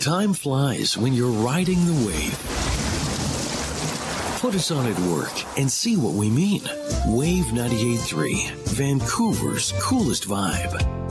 Time flies when you're riding the wave. Put us on at work and see what we mean. Wave 98.3, Vancouver's coolest vibe.